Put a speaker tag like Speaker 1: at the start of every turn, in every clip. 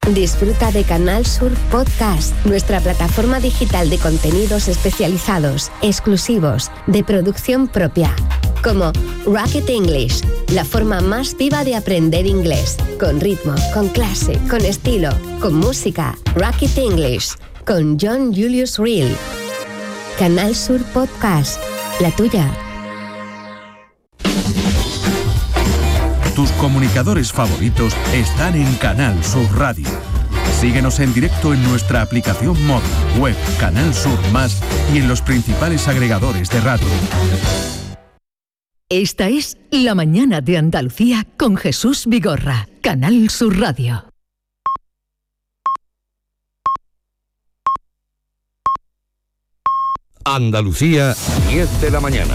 Speaker 1: Disfruta de Canal Sur Podcast, nuestra plataforma digital de contenidos especializados, exclusivos, de producción propia. Como Rocket English, la forma más viva de aprender inglés. Con ritmo, con clase, con estilo, con música. Rocket English, con John Julius Reel. Canal Sur Podcast, la tuya.
Speaker 2: Tus comunicadores favoritos están en Canal Sur Radio. Síguenos en directo en nuestra aplicación móvil, web, Canal Sur Más y en los principales agregadores de radio.
Speaker 3: Esta es La Mañana de Andalucía con Jesús Vigorra, Canal Sur Radio.
Speaker 4: Andalucía, 10 de la mañana.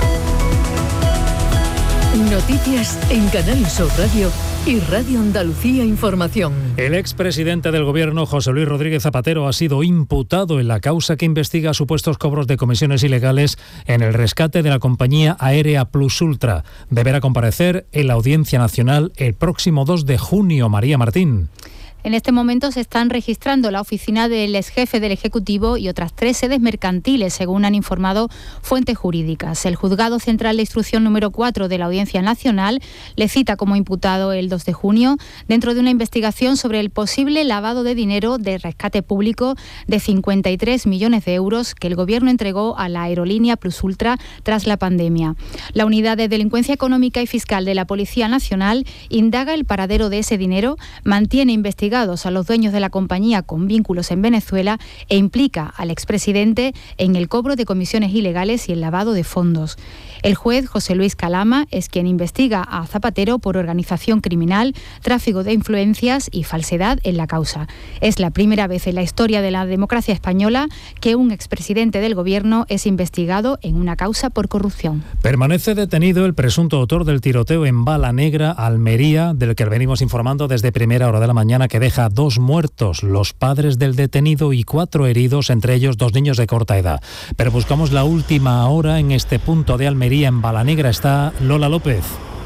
Speaker 3: Noticias en Canal Sur Radio y Radio Andalucía Información.
Speaker 5: El expresidente del Gobierno, José Luis Rodríguez Zapatero, ha sido imputado en la causa que investiga supuestos cobros de comisiones ilegales en el rescate de la compañía aérea Plus Ultra. Deberá comparecer en la Audiencia Nacional el próximo 2 de junio. María Martín.
Speaker 6: En este momento se están registrando la oficina del exjefe del Ejecutivo y otras 3 sedes mercantiles, según han informado fuentes jurídicas. El Juzgado Central de Instrucción número 4 de la Audiencia Nacional le cita como imputado el 2 de junio dentro de una investigación sobre el posible lavado de dinero de rescate público de 53 millones de euros que el Gobierno entregó a la aerolínea Plus Ultra tras la pandemia. La Unidad de Delincuencia Económica y Fiscal de la Policía Nacional indaga el paradero de ese dinero, mantiene investigados a los dueños de la compañía con vínculos en Venezuela e implica al expresidente en el cobro de comisiones ilegales y el lavado de fondos. El juez José Luis Calama es quien investiga a Zapatero por organización criminal, tráfico de influencias y falsedad en la causa. Es la primera vez en la historia de la democracia española que un expresidente del Gobierno es investigado en una causa por corrupción.
Speaker 5: Permanece detenido el presunto autor del tiroteo en Bala Negra, Almería, del que venimos informando desde primera hora de la mañana, que deja 2 muertos, los padres del detenido, y 4 heridos, entre ellos 2 niños de corta edad. Pero buscamos la última hora en este punto de Almería. En Bala Negra está Lola López.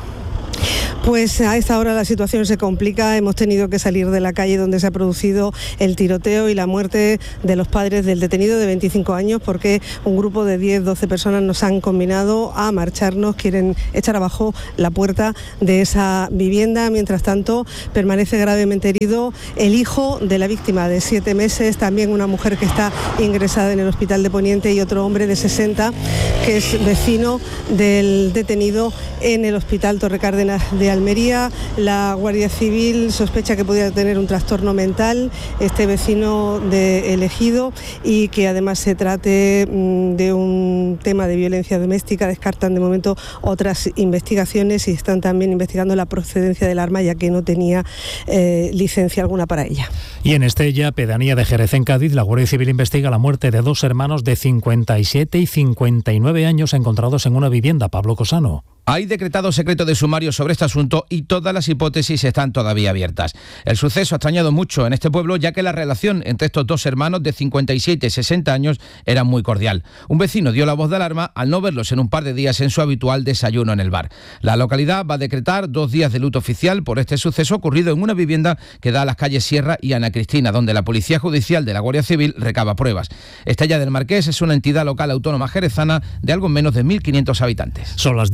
Speaker 7: Pues a esta hora la situación se complica. Hemos tenido que salir de la calle donde se ha producido el tiroteo y la muerte de los padres del detenido de 25 años porque un grupo de 10-12 personas nos han combinado a marcharnos, quieren echar abajo la puerta de esa vivienda. Mientras tanto, permanece gravemente herido el hijo de la víctima de 7 meses, también una mujer que está ingresada en el hospital de Poniente y otro hombre de 60 que es vecino del detenido en el hospital Torre Cárdenas de Almería. La Guardia Civil sospecha que podía tener un trastorno mental este vecino de El Ejido y que además se trate de un tema de violencia doméstica. Descartan de momento otras investigaciones y están también investigando la procedencia del arma, ya que no tenía licencia alguna para ella.
Speaker 5: Y en Estella, pedanía de Jerez en Cádiz, la Guardia Civil investiga la muerte de 2 hermanos de 57 y 59 años encontrados en una vivienda. Pablo Cosano.
Speaker 8: Hay decretado secreto de sumario sobre este asunto y todas las hipótesis están todavía abiertas. El suceso ha extrañado mucho en este pueblo, ya que la relación entre estos 2 hermanos de 57 y 60 años era muy cordial. Un vecino dio la voz de alarma al no verlos en un par de días en su habitual desayuno en el bar. La localidad va a decretar 2 días de luto oficial por este suceso ocurrido en una vivienda que da a las calles Sierra y Ana Cristina, donde la Policía Judicial de la Guardia Civil recaba pruebas. Estella del Marqués es una entidad local autónoma jerezana de algo menos de 1.500 habitantes.
Speaker 5: Son las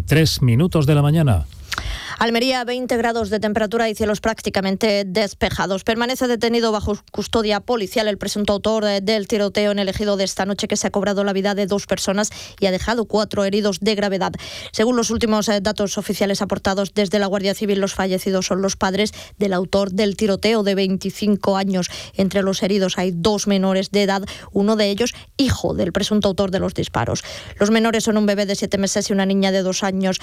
Speaker 5: 10:03 de la mañana.
Speaker 9: Almería, 20 grados de temperatura y cielos prácticamente despejados. Permanece detenido bajo custodia policial el presunto autor del tiroteo en El Ejido de esta noche, que se ha cobrado la vida de 2 personas y ha dejado 4 heridos de gravedad. Según los últimos datos oficiales aportados desde la Guardia Civil, los fallecidos son los padres del autor del tiroteo de 25 años. Entre los heridos hay 2 menores de edad, uno de ellos hijo del presunto autor de los disparos. Los menores son un bebé de 7 meses y una niña de 2 años.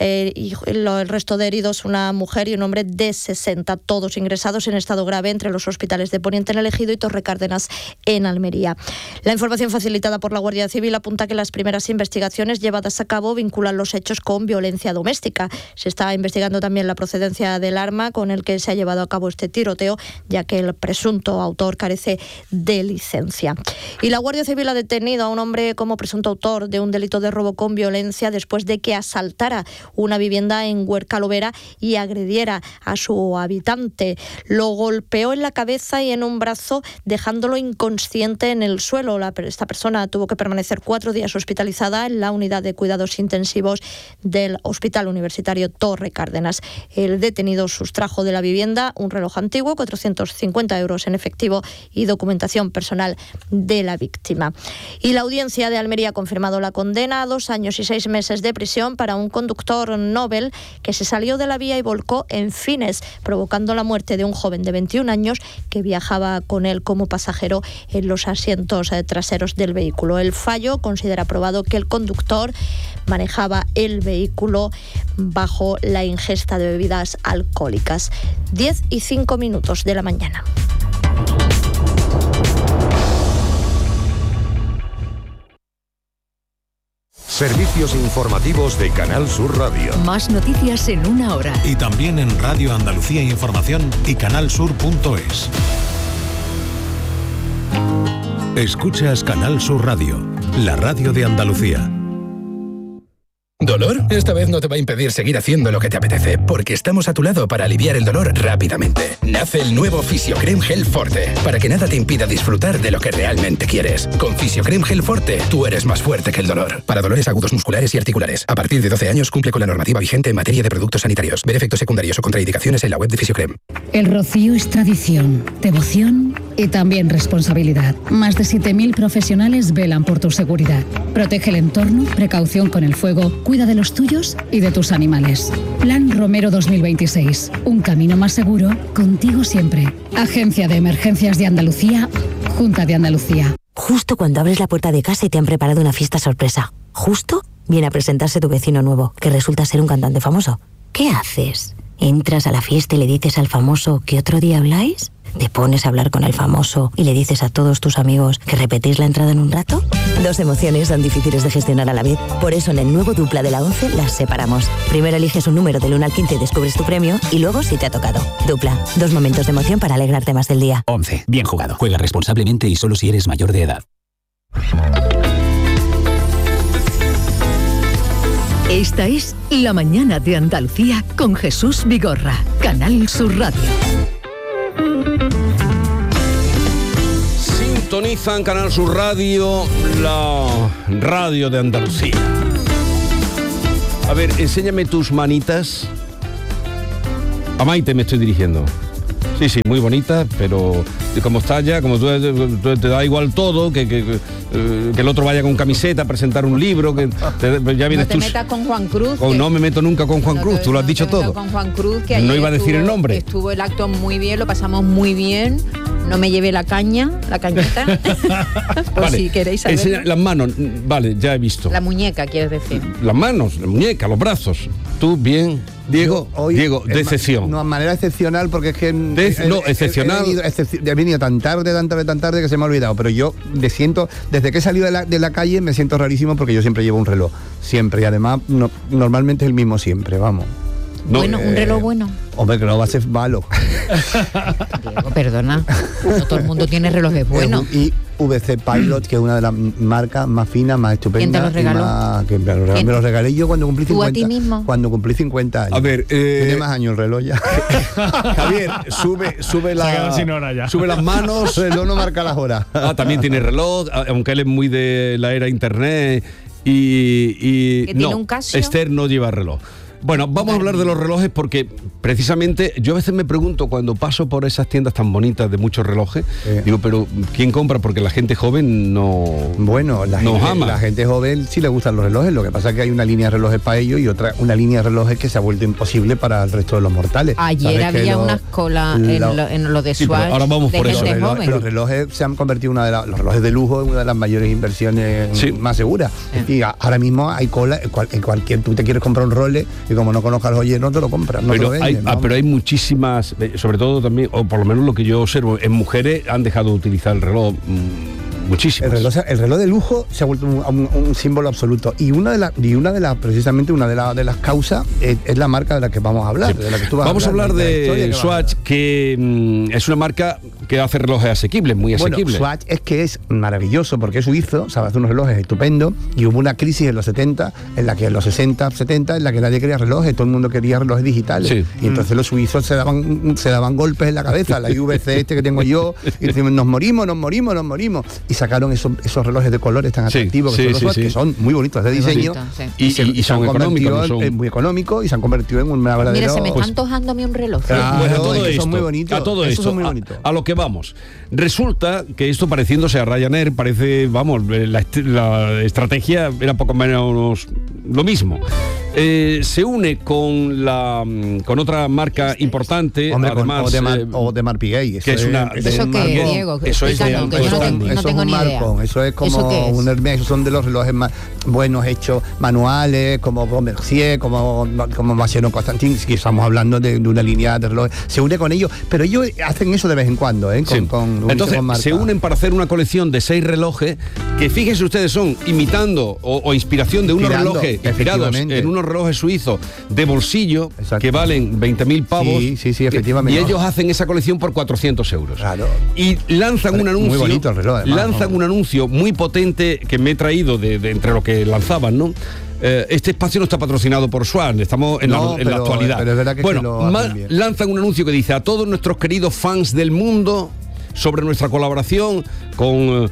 Speaker 9: Y el resto de heridos, una mujer y un hombre de 60, todos ingresados en estado grave entre los hospitales de Poniente en El Ejido y Torre Cárdenas en Almería. La información facilitada por la Guardia Civil apunta que las primeras investigaciones llevadas a cabo vinculan los hechos con violencia doméstica. Se está investigando también la procedencia del arma con el que se ha llevado a cabo este tiroteo, ya que el presunto autor carece de licencia. Y la Guardia Civil ha detenido a un hombre como presunto autor de un delito de robo con violencia después de que asaltara una vivienda en Huércalo moviera y agrediera a su habitante. Lo golpeó en la cabeza y en un brazo, dejándolo inconsciente en el suelo. Esta persona tuvo que permanecer 4 días hospitalizada en la unidad de cuidados intensivos del Hospital Universitario Torre Cárdenas. El detenido sustrajo de la vivienda un reloj antiguo, 450 euros en efectivo y documentación personal de la víctima. Y la audiencia de Almería ha confirmado la condena a 2 años y 6 meses de prisión para un conductor Nobel que se salió de la vía y volcó en Fines, provocando la muerte de un joven de 21 años que viajaba con él como pasajero en los asientos traseros del vehículo. El fallo considera probado que el conductor manejaba el vehículo bajo la ingesta de bebidas alcohólicas. 10:05 de la mañana.
Speaker 4: Servicios informativos de Canal Sur Radio.
Speaker 3: Más noticias en 1 hora.
Speaker 10: Y también en Radio Andalucía Información y canalsur.es. Escuchas Canal Sur Radio, la radio de Andalucía.
Speaker 11: ¿Dolor? Esta vez no te va a impedir seguir haciendo lo que te apetece, porque estamos a tu lado para aliviar el dolor rápidamente. Nace el nuevo Fisiocrem Gel Forte, para que nada te impida disfrutar de lo que realmente quieres. Con Fisiocrem Gel Forte, tú eres más fuerte que el dolor. Para dolores agudos musculares y articulares. A partir de 12 años cumple con la normativa vigente en materia de productos sanitarios. Ver efectos secundarios o contraindicaciones en la web de Fisiocrem.
Speaker 12: El rocío es tradición, devoción y también responsabilidad. Más de 7.000 profesionales velan por tu seguridad. Protege el entorno, precaución con el fuego, cuida de los tuyos y de tus animales. Plan Romero 2026. Un camino más seguro, contigo siempre. Agencia de Emergencias de Andalucía, Junta de Andalucía.
Speaker 13: Justo cuando abres la puerta de casa y te han preparado una fiesta sorpresa. Justo viene a presentarse tu vecino nuevo, que resulta ser un cantante famoso. ¿Qué haces? ¿Entras a la fiesta y le dices al famoso que otro día habláis? ¿Te pones a hablar con el famoso y le dices a todos tus amigos que repetís la entrada en un rato? 2 emociones son difíciles de gestionar a la vez. Por eso en el nuevo Dupla de la 11 las separamos. Primero eliges un número del 1 al 15 y descubres tu premio, y luego si te ha tocado. Dupla, 2 momentos de emoción para alegrarte más del día.
Speaker 14: 11. Bien jugado. Juega responsablemente y solo si eres mayor de edad.
Speaker 3: Esta es La Mañana de Andalucía con Jesús Vigorra, Canal Sur Radio.
Speaker 15: Sintonizan Canal Sur Radio, la radio de Andalucía. A ver, enséñame tus manitas. A Maite me estoy dirigiendo. Sí, muy bonita, pero como está ya, como tú te da igual todo, que el otro vaya con camiseta a presentar un libro, que ya vienes tú.
Speaker 16: No te metas con Juan Cruz.
Speaker 15: No me meto nunca con Juan Cruz, tú lo has dicho todo.
Speaker 16: Con Juan Cruz, que
Speaker 15: no iba a decir el nombre.
Speaker 16: Estuvo el acto muy bien, lo pasamos muy bien. No me llevé la cañita. Por
Speaker 15: vale,
Speaker 16: si queréis saber.
Speaker 15: Las manos, vale, ya he visto.
Speaker 16: La muñeca, quieres decir.
Speaker 15: Las manos, la muñeca, los brazos. Tú bien, Diego, de excepción.
Speaker 17: No, de manera excepcional, porque es que...
Speaker 15: excepcional.
Speaker 17: He venido tan tarde que se me ha olvidado, pero yo me siento, desde que he salido de la calle me siento rarísimo, porque yo siempre llevo un reloj, siempre, y además normalmente es el mismo siempre, vamos.
Speaker 16: No, bueno, un reloj bueno.
Speaker 17: Hombre, que no va a ser malo.
Speaker 16: Diego, perdona, no todo el mundo tiene relojes buenos.
Speaker 17: Y VC Pilot, que es una de las marcas más finas, más estupendas.
Speaker 16: ¿Quién te los regaló?
Speaker 17: Me los regalé yo cuando cumplí 50.
Speaker 16: ¿Tú a ti mismo?
Speaker 17: Cuando cumplí 50 años.
Speaker 15: A ver,
Speaker 17: tiene más años el reloj ya.
Speaker 15: Javier, sube las manos.
Speaker 17: El reloj no marca las horas.
Speaker 15: También tiene reloj, aunque él es muy de la era internet y
Speaker 16: ¿que tiene un Casio?
Speaker 15: Esther no lleva reloj. Bueno, vamos a hablar de los relojes porque precisamente yo a veces me pregunto cuando paso por esas tiendas tan bonitas de muchos relojes, digo, pero ¿quién compra? Porque la gente joven no...
Speaker 17: Bueno, la gente joven sí le gustan los relojes, lo que pasa es que hay una línea de relojes para ellos y una línea de relojes que se ha vuelto imposible para el resto de los mortales.
Speaker 16: Ayer había unas colas en lo de Swatch.
Speaker 15: Ahora vamos por eso.
Speaker 17: Los relojes se han convertido los relojes de lujo en una de las mayores inversiones más seguras. Y ahora mismo hay cola en cualquier... Tú te quieres comprar un Rolex y como no conozcas el joyero no te lo compras, no te lo venden.
Speaker 15: Pero hay muchísimas, sobre todo también, o por lo menos lo que yo observo, en mujeres han dejado de utilizar el reloj muchísimo.
Speaker 17: El reloj de lujo se ha vuelto un símbolo absoluto. Y una de las causas es la marca de la que vamos a hablar.
Speaker 15: Sí.
Speaker 17: De la que tú
Speaker 15: vamos a hablar de Swatch, que es una marca que hace relojes asequibles, muy asequibles.
Speaker 17: Bueno, Swatch es maravilloso porque es suizo, sabe hacer unos relojes estupendos, y hubo una crisis en los 70, en la que en los 60, 70, en la que nadie quería relojes, todo el mundo quería relojes digitales. Sí. Y entonces los suizos se daban golpes en la cabeza, la IVC que tengo yo, y decimos, nos morimos. Y sacaron esos relojes de colores tan atractivos que son muy bonitos de diseño.
Speaker 15: Y son económicos.
Speaker 17: Muy económicos y se han convertido en una verdadera...
Speaker 16: Mira, se me está antojando a mí un reloj.
Speaker 15: Bueno, son muy bonitos. A todo esto, a lo que vamos. Resulta que esto, pareciéndose a Ryanair, parece, la estrategia era poco menos lo mismo. Se une con otra marca importante, además...
Speaker 17: Audemars Piguet.
Speaker 16: Eso es un
Speaker 17: Marcon, eso es como un Hermès, esos son de los relojes más buenos hechos manuales, como Mercier, como Massimo Constantin, que estamos hablando de una línea de relojes. Se une con ellos, pero ellos hacen eso de vez en cuando,
Speaker 15: Entonces se unen para hacer una colección de 6 relojes que, fíjense ustedes, son imitando o inspiración de unos relojes inspirados en unos relojes suizos de bolsillo. Exacto. Que valen 20.000 pavos.
Speaker 17: Sí, efectivamente.
Speaker 15: Y ellos hacen esa colección por 400 euros.
Speaker 17: Claro.
Speaker 15: Y lanzan un anuncio.
Speaker 17: Muy bonito el reloj, además,
Speaker 15: lanzan un anuncio muy potente que me he traído de entre lo que lanzaban, ¿no? Este espacio no está patrocinado por Swan, estamos en la actualidad.
Speaker 17: Pero es verdad que
Speaker 15: lanzan un anuncio que dice: a todos nuestros queridos fans del mundo, sobre nuestra colaboración con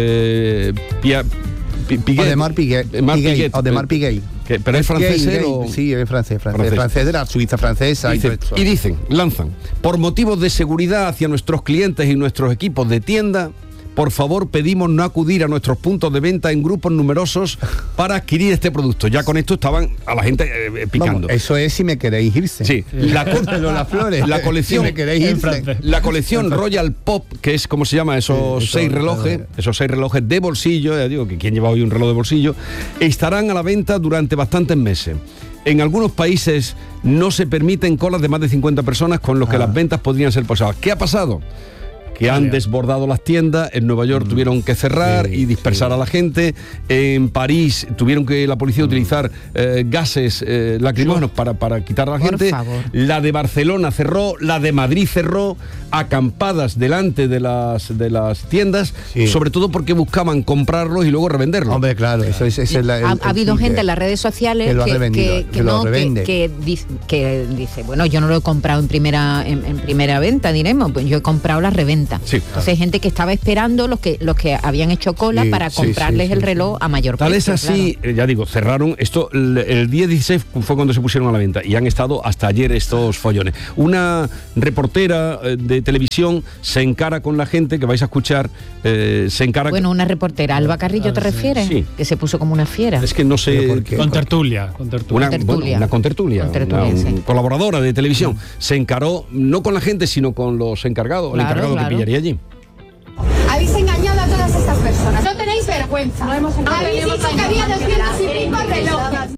Speaker 17: Audemars Piguet.
Speaker 15: ¿Pero es francés o...?
Speaker 17: Sí, es francés de la Suiza francesa.
Speaker 15: Lanzan, por motivos de seguridad hacia nuestros clientes y nuestros equipos de tienda, por favor pedimos no acudir a nuestros puntos de venta en grupos numerosos para adquirir este producto. Ya con esto estaban a la gente picando.
Speaker 17: Vamos, eso es si me queréis irse.
Speaker 15: Sí.
Speaker 17: Las flores.
Speaker 15: La colección,
Speaker 17: si me queréis irse.
Speaker 15: La colección Royal Pop, que es como se llama esos 6 relojes, de bolsillo, ya digo que quien lleva hoy un reloj de bolsillo, estarán a la venta durante bastantes meses. En algunos países no se permiten colas de más de 50 personas, con lo que las ventas podrían ser posibles. ¿Qué ha pasado? Que han desbordado las tiendas. En Nueva York tuvieron que cerrar y dispersar a la gente. En París tuvieron que la policía utilizar gases lacrimógenos para quitar a la gente. La de Barcelona cerró, la de Madrid cerró, acampadas delante de las tiendas, sobre todo porque buscaban comprarlos y luego revenderlos.
Speaker 17: Hombre, claro, eso es
Speaker 16: ha habido gente en las redes sociales que dice, bueno, yo no lo he comprado en primera venta, diremos, pues yo he comprado la reventa. Entonces hay gente que estaba esperando los que habían hecho cola para comprarles el reloj a mayor precio.
Speaker 15: Tal es así, ya digo, cerraron esto el día 16 fue cuando se pusieron a la venta, y han estado hasta ayer estos follones. Una reportera de televisión se encara con la gente que vais a escuchar,
Speaker 16: una reportera, Alba Carrillo, ¿te refieres?
Speaker 15: Sí.
Speaker 16: Que se puso como una fiera.
Speaker 15: Es que no sé...
Speaker 5: Con tertulia.
Speaker 15: Una contertulia, una colaboradora de televisión. Se encaró no con la gente, sino con los encargados, el encargado que pillaría allí.
Speaker 18: Habéis engañado a todas estas personas. No tenéis vergüenza. No hemos engañado. Habéis dicho que había 200 y pico relojes.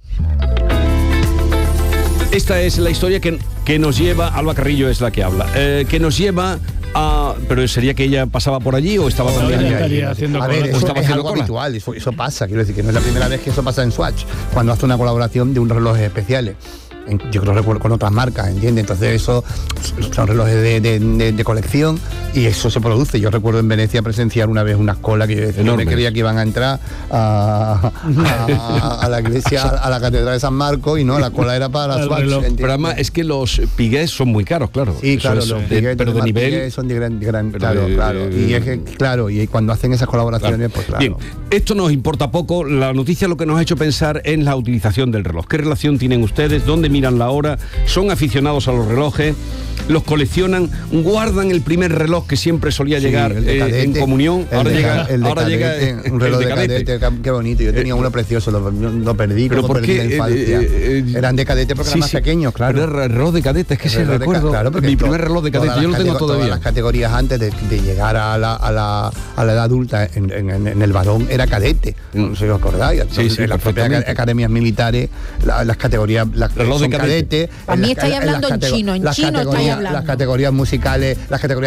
Speaker 15: Esta es la historia que nos lleva, Alba Carrillo es la que habla, que nos lleva a... Pero sería que ella pasaba por allí o estaba también allí.
Speaker 17: A ver, eso es algo habitual, eso pasa, quiero decir que no es la primera vez que eso pasa en Swatch, cuando hace una colaboración de unos relojes especiales. Yo creo que recuerdo con otras marcas, ¿entiendes? Entonces eso son relojes de colección y eso se produce. Yo recuerdo en Venecia presenciar una vez unas colas que yo decía, yo me creía que iban a entrar a la iglesia, a la catedral de San Marcos, y no, la cola era para la Swatch.
Speaker 15: Pero además es que los Piguet son muy caros, claro.
Speaker 17: Sí, claro,
Speaker 15: los Piguet, pero de nivel...
Speaker 17: Piguet son de gran claro. Y es que, claro, y cuando hacen esas colaboraciones, pues claro.
Speaker 15: Bien, esto nos importa poco. La noticia lo que nos ha hecho pensar en la utilización del reloj. ¿Qué relación tienen ustedes? ¿Dónde miran la hora? ¿Son aficionados a los relojes? ¿Los coleccionan? ¿Guardan el primer reloj que siempre solía llegar en comunión? Ahora llega
Speaker 17: un reloj de cadete, qué bonito. Yo tenía uno precioso, lo perdí,
Speaker 15: pero ¿por qué?
Speaker 17: En infancia. Eran de cadete porque eran más pequeños, claro.
Speaker 15: Pero era el reloj de cadete, es que se recuerdo, mi primer reloj de cadete, yo lo tengo todavía.
Speaker 17: Todas las categorías antes de llegar a la edad adulta en el varón era cadete, no sé si os acordáis. En las propias academias militares, las categorías, reloj de cadete.
Speaker 16: A mí estáis hablando en chino estáis hablando.
Speaker 17: Las categorías musicales, las categorías deportivas,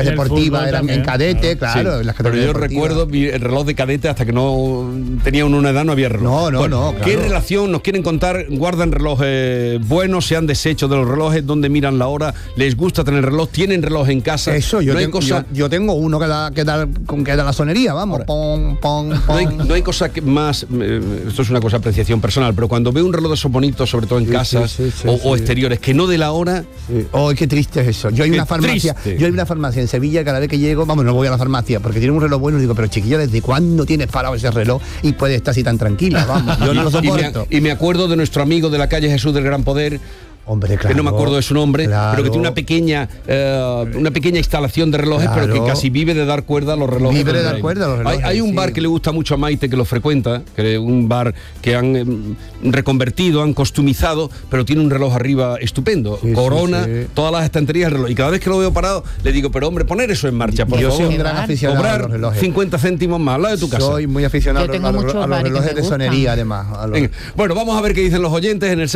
Speaker 17: deportiva eran en cadete, claro.
Speaker 15: Sí,
Speaker 17: las
Speaker 15: pero yo recuerdo el reloj de cadete hasta que no tenía una edad, no había reloj.
Speaker 17: No, claro.
Speaker 15: ¿Qué relación nos quieren contar? ¿Guardan relojes buenos? ¿Se han deshecho de los relojes? ¿Dónde miran la hora? ¿Les gusta tener reloj? ¿Tienen reloj en casa?
Speaker 17: Eso, yo tengo uno que da la sonería, vamos. Pon.
Speaker 15: No hay cosa que más... esto es una cosa de apreciación personal, pero cuando veo un reloj de esos bonitos, sobre todo en casas o exteriores, que no de la hora...
Speaker 17: Qué triste es eso. Yo hay una farmacia en Sevilla, cada vez que llego, vamos, no voy a la farmacia, porque tiene un reloj bueno, y digo, pero chiquilla, ¿desde cuándo tienes parado ese reloj y puedes estar así tan tranquila? Vamos, yo no lo soporto.
Speaker 15: Y me acuerdo de nuestro amigo de la calle Jesús del Gran Poder,
Speaker 17: hombre, claro,
Speaker 15: que no me acuerdo de su nombre, pero que tiene una pequeña instalación de relojes, pero que casi vive de dar cuerda a los relojes. Hay un bar que le gusta mucho a Maite, que lo frecuenta, que es un bar que han reconvertido, han costumizado, pero tiene un reloj arriba estupendo, corona, todas las estanterías del reloj. Y cada vez que lo veo parado, le digo, pero hombre, poner eso en marcha, por favor.
Speaker 17: Yo soy un gran aficionado a los relojes.
Speaker 15: 50 céntimos más, al lado de tu casa.
Speaker 17: Soy muy aficionado a los relojes de sonería, además.
Speaker 15: Bueno, vamos a ver qué dicen los oyentes en el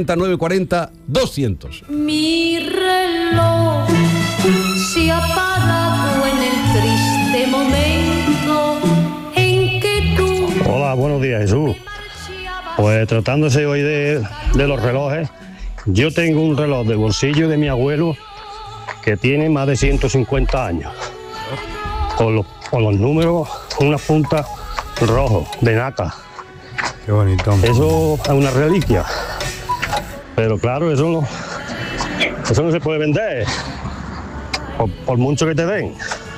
Speaker 15: 670-940-200.
Speaker 19: Mi reloj se ha parado en el triste momento en que tú...
Speaker 20: Hola, buenos días, Jesús. Pues tratándose hoy de los relojes, yo tengo un reloj de bolsillo de mi abuelo que tiene más de 150 años. Con los números, una punta rojo de nata.
Speaker 17: Qué bonito.
Speaker 20: Eso es una reliquia. Pero claro, eso no se puede vender, por mucho que te den.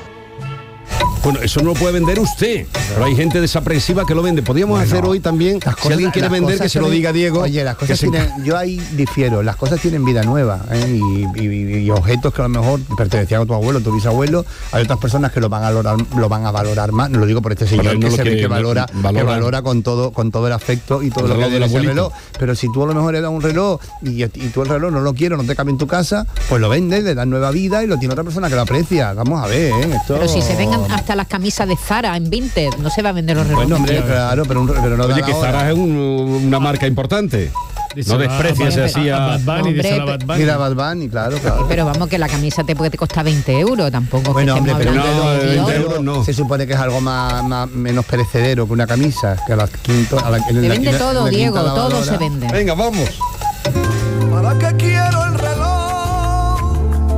Speaker 15: Bueno, eso no lo puede vender usted, pero hay gente desaprensiva que lo vende. Podríamos hacer hoy también, si alguien quiere vender, que se lo diga Diego.
Speaker 17: Oye, las cosas yo ahí difiero, las cosas tienen vida nueva, y objetos que a lo mejor pertenecían a tu abuelo, tu bisabuelo, hay otras personas que lo van a valorar más. No lo digo por este señor que se ve que valora con todo el afecto y todo lo que tiene ese reloj. Pero si tú a lo mejor le das un reloj y tú el reloj no lo quieres, no te cabe en tu casa, pues lo vendes, le das nueva vida y lo tiene otra persona que lo aprecia. Vamos a ver, esto...
Speaker 16: Pero si se vengan hasta las camisas de Zara en Vinted, no se va a vender los relojes.
Speaker 17: Bueno, hombre, claro, pero no.
Speaker 15: Oye, que Zara es una marca importante. No desprecies así a
Speaker 17: Bad Bunny. Mira Bad Bunny, claro.
Speaker 16: Pero vamos, que la camisa te puede costar 20 euros, tampoco.
Speaker 17: Bueno,
Speaker 16: hombre,
Speaker 17: pero
Speaker 15: 20 euros no.
Speaker 17: Se supone que es algo menos perecedero que una camisa, que a las quinto.
Speaker 16: Se vende todo, Diego, todo se vende.
Speaker 15: Venga, vamos.
Speaker 21: ¿Para qué quiero el reloj?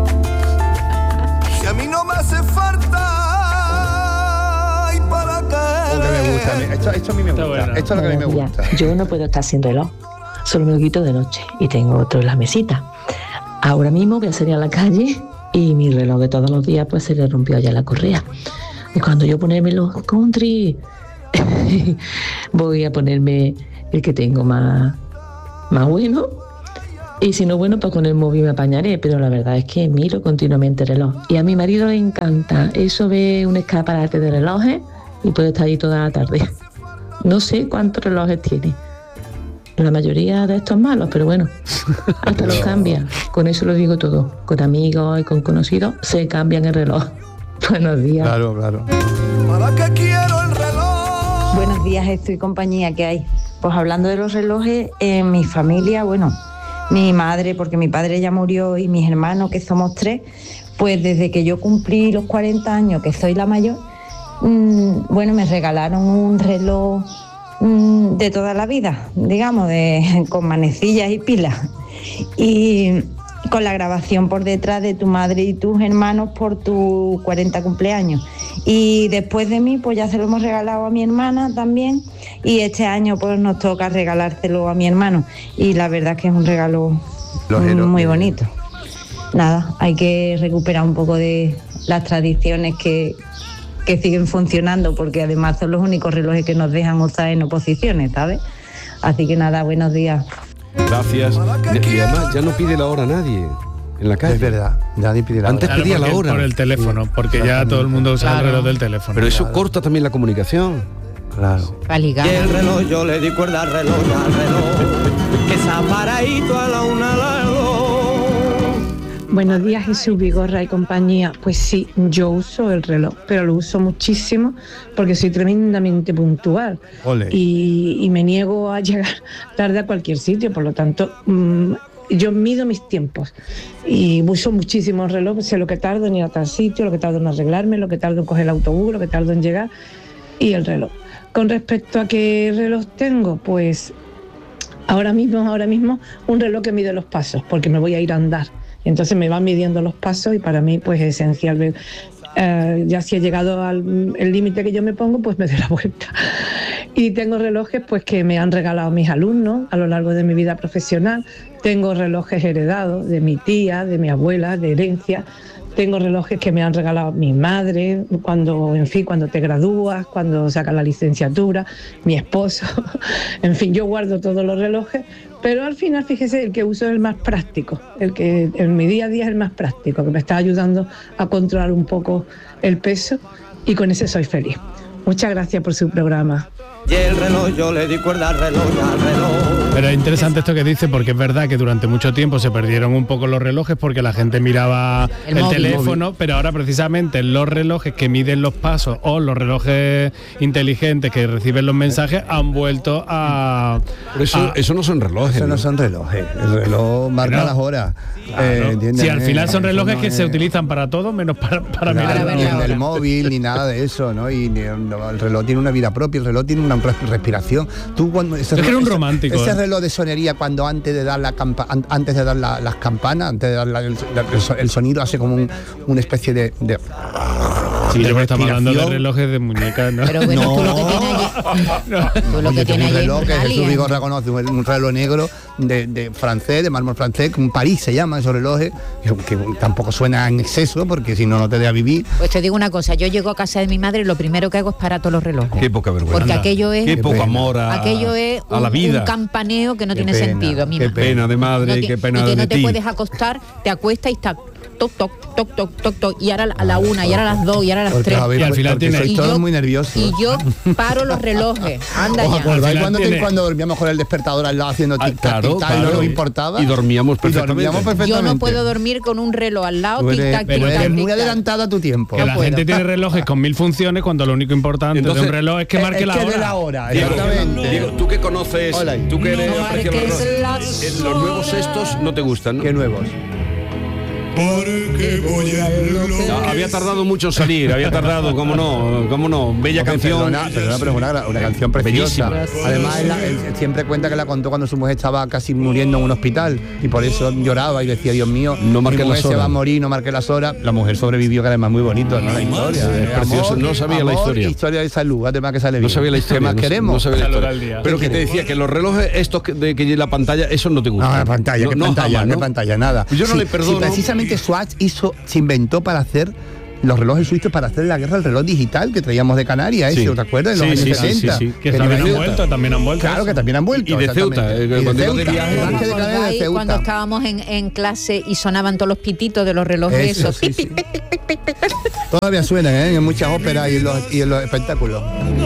Speaker 21: Si a mí no me hace falta.
Speaker 17: Esto a mí me gusta. Esto es lo que a mí me gusta.
Speaker 22: Yo no puedo estar sin reloj, solo me lo quito de noche y tengo otro en la mesita. Ahora mismo voy a salir a la calle y mi reloj de todos los días pues se le rompió ya la correa. Y cuando yo ponerme los country voy a ponerme el que tengo más bueno, y si no bueno pues con el móvil me apañaré, pero la verdad es que miro continuamente el reloj y a mi marido le encanta eso, ve un escaparate de relojes y puede estar ahí toda la tarde. No sé cuántos relojes tiene. La mayoría de estos malos, pero bueno, hasta los cambia. Con eso lo digo todo. Con amigos y con conocidos se cambian el reloj. Buenos días.
Speaker 17: Claro.
Speaker 21: ¿Para qué quiero el reloj?
Speaker 22: Buenos días, esto y compañía que hay. Pues hablando de los relojes, en mi familia, bueno, mi madre, porque mi padre ya murió, y mis hermanos, que somos 3, pues desde que yo cumplí los 40 años, que soy la mayor, bueno, me regalaron un reloj de toda la vida, digamos, con manecillas y pilas, y con la grabación por detrás de tu madre y tus hermanos por tu 40 cumpleaños. Y después de mí, pues ya se lo hemos regalado a mi hermana también, y este año pues nos toca regalárselo a mi hermano, y la verdad es que es un regalo muy bonito. Nada, hay que recuperar un poco de las tradiciones que siguen funcionando, porque además son los únicos relojes que nos dejan usar en oposiciones, ¿sabes? Así que nada, buenos días.
Speaker 15: Gracias. Y además ya no pide la hora nadie en la calle.
Speaker 17: Es verdad, nadie pide la hora.
Speaker 15: Antes pedía la hora.
Speaker 5: Por el teléfono, porque ya todo el mundo usa el reloj del teléfono.
Speaker 15: Pero eso corta también la comunicación.
Speaker 17: Claro.
Speaker 16: Para ligar.
Speaker 21: Y el reloj, yo le di cuerda al reloj, que se ha paradito a la una, a las dos.
Speaker 23: Buenos días, Jesús Vigorra y compañía. Pues sí, yo uso el reloj, pero lo uso muchísimo porque soy tremendamente puntual. Y me niego a llegar tarde a cualquier sitio, por lo tanto yo mido mis tiempos y uso muchísimos relojes, sé lo que tardo en ir a tal sitio, lo que tardo en arreglarme, lo que tardo en coger el autobús, lo que tardo en llegar y el reloj. Con respecto a qué reloj tengo, pues ahora mismo un reloj que mide los pasos, porque me voy a ir a andar. Entonces me van midiendo los pasos y para mí pues es esencial ver, ya si he llegado al límite que yo me pongo, pues me doy la vuelta. Y tengo relojes pues que me han regalado mis alumnos a lo largo de mi vida profesional. Tengo relojes heredados de mi tía, de mi abuela, de herencia. Tengo relojes que me han regalado mi madre, cuando te gradúas, cuando sacas la licenciatura, mi esposo. En fin, yo guardo todos los relojes, pero al final, fíjese, el que uso es el más práctico, el que en mi día a día es el más práctico, que me está ayudando a controlar un poco el peso y con ese soy feliz. Muchas gracias por su programa.
Speaker 21: Y el reloj, yo le di cuerda al reloj.
Speaker 1: Pero es interesante esto que dice, porque es verdad que durante mucho tiempo se perdieron un poco los relojes porque la gente miraba el teléfono, pero ahora precisamente los relojes que miden los pasos o los relojes inteligentes que reciben los mensajes han vuelto a...
Speaker 15: Pero eso no son relojes.
Speaker 17: Eso no son relojes, el reloj marca las horas.
Speaker 1: Claro. Si al final son relojes que se utilizan para todo menos para mirar.
Speaker 17: Ni en el móvil, ni nada de eso, ¿no? Y el reloj tiene una vida propia, el reloj tiene una respiración. Tú cuando
Speaker 1: es que era un romántico.
Speaker 17: Ese reloj de sonería cuando antes de dar las campanas, antes de dar el sonido hace como una especie de
Speaker 1: sí, yo estamos hablando de relojes de muñecas, ¿no?
Speaker 16: Pero bueno, tú lo que tienes allí. Tú lo que tienes allí.
Speaker 17: Un reloj que Jesús Vigorra conoce, un reloj negro de francés, de mármol francés, que un París se llama esos relojes, que tampoco suena en exceso, porque si no, no te deja vivir.
Speaker 16: Pues te digo una cosa, yo llego a casa de mi madre y lo primero que hago es parar todos los relojes.
Speaker 15: Qué poca vergüenza.
Speaker 16: Porque aquello es...
Speaker 15: Qué poco amor
Speaker 16: aquello es
Speaker 15: a la vida.
Speaker 16: Un campaneo que no tiene sentido.
Speaker 15: Qué pena de madre, qué pena de ti.
Speaker 16: Y que no te puedes acostar, te acuestas y está toc, toc, toc, toc, toc, toc, y ahora a la 1, y ahora a las 2, y ahora a las 3.
Speaker 1: Y al final
Speaker 17: sois todos muy nerviosos.
Speaker 16: Y yo paro los relojes. Anda ya.
Speaker 17: ¿Acordáis cuando dormíamos con el despertador al lado haciendo tic-tac, tic-tac, y no nos importaba?
Speaker 15: Y dormíamos perfectamente.
Speaker 16: Yo no puedo dormir con un reloj al lado, tic-tac, tic-tac.
Speaker 17: Eres muy adelantada a tu tiempo.
Speaker 1: Que la gente tiene relojes con 1000 funciones cuando lo único importante de un reloj es que marque la hora.
Speaker 17: Exactamente.
Speaker 15: Diego, tú que conoces, tú que eres los nuevos estos no te gustan, ¿no?
Speaker 17: ¿Qué nuevos?
Speaker 15: Porque voy había tardado mucho en salir, cómo no, bella canción.
Speaker 17: Perdona, pero es una canción preciosa.
Speaker 15: Bellísima.
Speaker 17: Además, él siempre cuenta que la contó cuando su mujer estaba casi muriendo en un hospital y por eso lloraba y decía, Dios mío,
Speaker 15: no marqué
Speaker 17: mi mujer
Speaker 15: las horas.
Speaker 17: Se va a morir, no marqué las horas. La mujer sobrevivió, que además muy bonito, ¿no? La historia.
Speaker 15: Es precioso, no sabía la historia.
Speaker 17: Historia de salud, además que sale bien.
Speaker 15: No sabía la historia.
Speaker 17: ¿Qué más queremos?
Speaker 15: No sabía la historia. Pero que te decía que los relojes estos que la pantalla, esos no te gustan.
Speaker 17: No, la pantalla, ¿qué pantalla? ¿Qué pantalla? Nada.
Speaker 15: Yo no le perdono.
Speaker 17: Precisamente Swatch se inventó para hacer los relojes suizos, para hacer la guerra al reloj digital que traíamos de Canarias, ¿te acuerdas? En los años 60.
Speaker 1: Sí. Que también han vuelto.
Speaker 17: Claro, que también han vuelto.
Speaker 15: Y de Ceuta.
Speaker 16: Cuando estábamos en clase y sonaban todos los pititos de los relojes esos.
Speaker 17: Sí. Todavía suenan, en muchas óperas y en los espectáculos.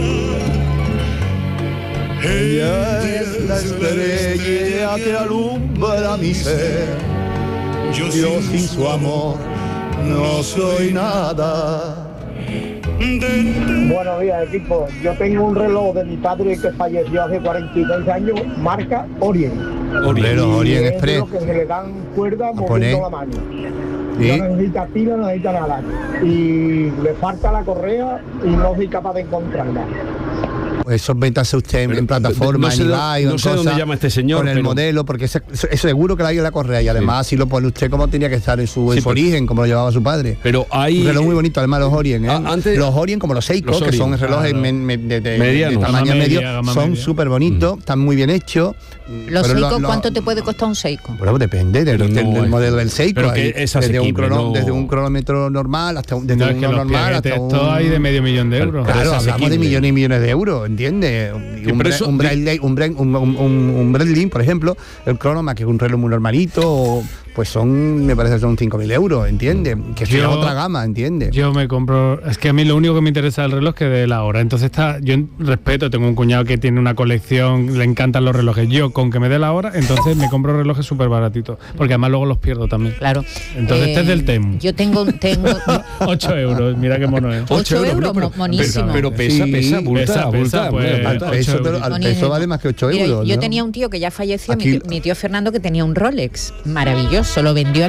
Speaker 17: Ella es la estrella que alumbra mi ser. Yo sin su amor no soy nada.
Speaker 2: Buenos días, equipo. Yo tengo un reloj de mi padre que falleció hace 42 años, marca Orient.
Speaker 17: Orient Express.
Speaker 2: Que se le dan cuerda moviendo la mano. ¿Sí? No necesita pila, no necesita nada. Y le falta la correa y no soy capaz de encontrarla.
Speaker 17: Eso véntase usted en plataforma, en eBay,
Speaker 15: no sé dónde llama este señor
Speaker 17: con el modelo, porque es seguro que la hay en la correa y además si lo pone usted como tenía que estar en su origen, como lo llevaba su padre.
Speaker 15: Pero hay
Speaker 17: un reloj muy bonito, además los Orient, los Orient como los Seiko, que son relojes de tamaño medio, son súper bonitos, están muy bien hechos.
Speaker 16: ¿Los Seiko cuánto te puede costar un Seiko?
Speaker 17: Bueno, depende del modelo del Seiko. Desde un cronómetro normal hasta un normal hasta
Speaker 1: un... hay de medio millón de euros.
Speaker 17: Claro, hablamos de millones y millones de euros, ¿entiendes? Un Breitling, por ejemplo, el Chronoma, que es un reloj muy normalito, pues me parece que son 5.000 euros, ¿entiendes? Que es otra gama, ¿entiendes?
Speaker 1: Yo me compro, es que a mí lo único que me interesa del reloj es que dé la hora, entonces yo respeto, tengo un cuñado que tiene una colección, le encantan los relojes, yo con que me dé la hora, entonces me compro relojes súper baratitos, porque además luego los pierdo también.
Speaker 16: Claro.
Speaker 1: Entonces este es del Temu.
Speaker 16: Yo tengo
Speaker 1: 8 euros, mira qué mono es.
Speaker 16: 8 euros, monísimo.
Speaker 15: Pero pesa, bulta.
Speaker 17: Al peso vale más que 8 euros.
Speaker 16: Yo tenía un tío que ya falleció, mi tío Fernando, que tenía un Rolex maravilloso, lo vendió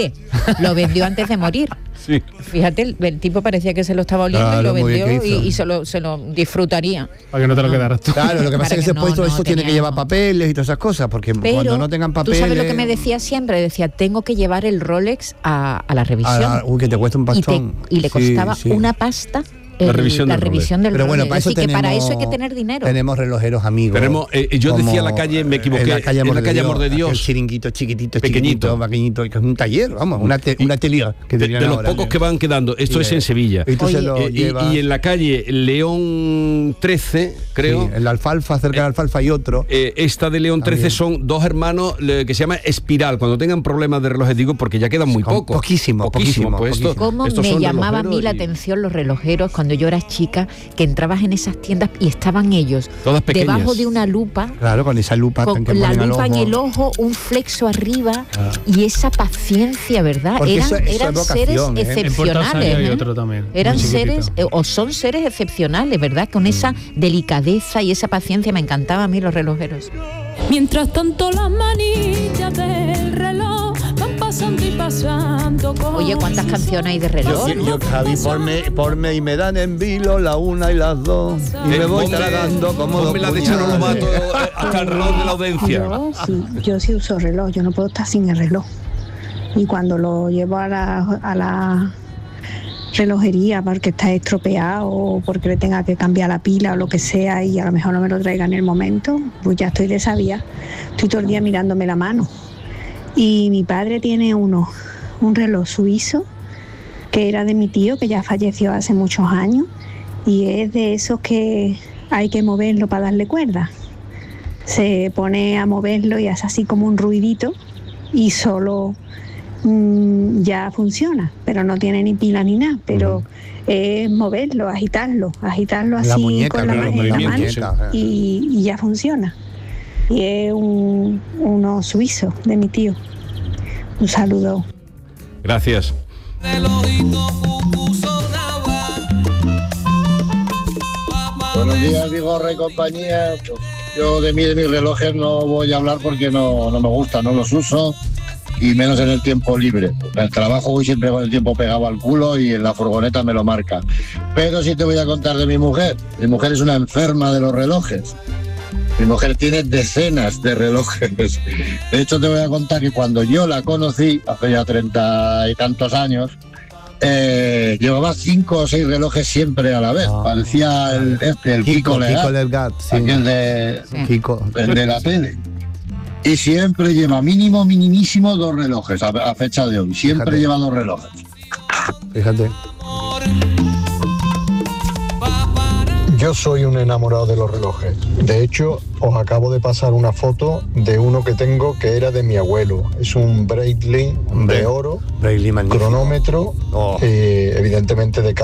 Speaker 16: antes de morir.
Speaker 15: Sí.
Speaker 16: Fíjate, el tipo parecía que se lo estaba oliendo y lo vendió y se lo disfrutaría.
Speaker 1: Para que no te lo quedaras tú.
Speaker 17: Claro, lo que pasa es que después todo eso tiene que llevar papeles y todas esas cosas, porque cuando no tengan papeles...
Speaker 16: ¿Tú sabes lo que me decía siempre? Decía, tengo que llevar el Rolex a la revisión.
Speaker 17: Que te cuesta un pastón.
Speaker 16: Y le costaba una pasta.
Speaker 15: La revisión del
Speaker 17: Pero bueno, para eso,
Speaker 16: para eso hay que tener dinero.
Speaker 17: Tenemos relojeros amigos.
Speaker 15: Yo decía la calle, me equivoqué.
Speaker 17: En la calle Amor de Dios.
Speaker 15: El
Speaker 17: chiringuito chiquitito, pequeñito, que es un taller, vamos, una atelier.
Speaker 15: De los pocos que van quedando. Esto es en Sevilla. Y en la calle León 13, creo.
Speaker 17: Sí, en la Alfalfa, cerca de la Alfalfa hay otro.
Speaker 15: Esta de León 13 son dos hermanos que se llama Espiral. Cuando tengan problemas de relojes, digo, porque ya quedan muy pocos.
Speaker 17: Poquísimo.
Speaker 16: ¿Cómo me llamaba a mí la atención los relojeros cuando yo era chica, que entrabas en esas tiendas y estaban ellos
Speaker 15: todas pequeñas,
Speaker 16: debajo de una lupa,
Speaker 17: claro, con esa lupa,
Speaker 16: con la lupa en el ojo, un flexo arriba y esa paciencia, ¿verdad? Eran seres excepcionales, eran seres o son seres excepcionales, ¿verdad? Con esa delicadeza y esa paciencia. Me encantaba a mí los relojeros.
Speaker 19: Mientras tanto las manillas del reloj van pasando y pasando.
Speaker 16: Oye, ¿cuántas canciones hay de reloj?
Speaker 17: Yo Javi, ponme y me dan en vilo la una y las dos y me voy tragando como dos puñales.
Speaker 15: Hasta el reloj de la audiencia.
Speaker 23: Yo sí uso reloj, yo no puedo estar sin el reloj. Y cuando lo llevo a la relojería porque está estropeado o porque le tenga que cambiar la pila o lo que sea y a lo mejor no me lo traiga en el momento, pues ya estoy de esa vía. Estoy todo el día mirándome la mano. Y mi padre tiene un reloj suizo que era de mi tío, que ya falleció hace muchos años, y es de esos que hay que moverlo para darle cuerda. Se pone a moverlo y hace así como un ruidito y solo ya funciona, pero no tiene ni pila ni nada, pero es moverlo, agitarlo así
Speaker 17: muñeca,
Speaker 23: con la mano y ya funciona. Y es uno suizo de mi tío. Un saludo.
Speaker 15: Gracias.
Speaker 2: Buenos días, Vigorra y compañía. Yo de mis relojes no voy a hablar porque no me gustan, no los uso, y menos en el tiempo libre. En el trabajo voy siempre con el tiempo pegado al culo y en la furgoneta me lo marca. Pero sí te voy a contar de mi mujer. Mi mujer es una enferma de los relojes. Mi mujer tiene decenas de relojes. De hecho, te voy a contar que cuando yo la conocí, hace ya 30 y tantos años, llevaba 5 o 6 relojes siempre a la vez. Parecía el Kiko
Speaker 17: Legat, sí.
Speaker 2: Aquel de la tele. Y siempre lleva minimísimo 2 relojes a fecha de hoy. Siempre lleva 2 relojes.
Speaker 17: Fíjate.
Speaker 6: Yo soy un enamorado de los relojes. De hecho, os acabo de pasar una foto de uno que tengo que era de mi abuelo. Es un Breitling de oro, cronómetro, evidentemente de